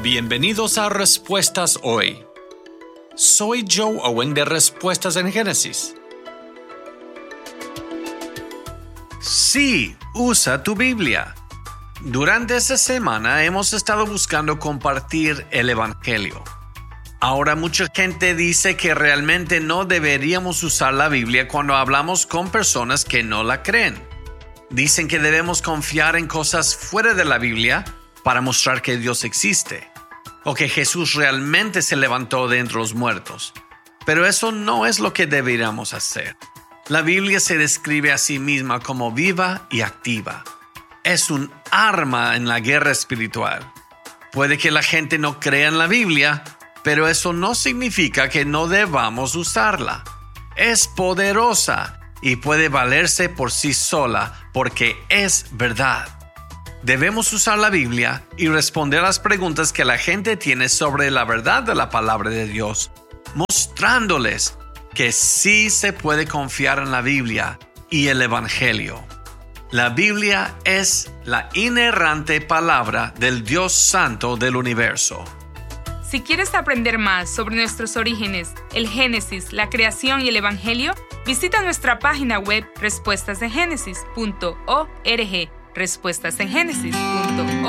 Bienvenidos a Respuestas Hoy. Soy Joe Owen de Respuestas en Génesis. Sí, usa tu Biblia. Durante esta semana hemos estado buscando compartir el Evangelio. Ahora mucha gente dice que realmente no deberíamos usar la Biblia cuando hablamos con personas que no la creen. Dicen que debemos confiar en cosas fuera de la Biblia para mostrar que Dios existe, o que Jesús realmente se levantó de entre los muertos. Pero eso no es lo que deberíamos hacer. La Biblia se describe a sí misma como viva y activa. Es un arma en la guerra espiritual. Puede que la gente no crea en la Biblia, pero eso no significa que no debamos usarla. Es poderosa y puede valerse por sí sola porque es verdad. Debemos usar la Biblia y responder a las preguntas que la gente tiene sobre la verdad de la palabra de Dios, mostrándoles que sí se puede confiar en la Biblia y el Evangelio. La Biblia es la inerrante palabra del Dios Santo del universo. Si quieres aprender más sobre nuestros orígenes, el Génesis, la creación y el Evangelio, visita nuestra página web respuestasengenesis.org. respuestasengenesis.org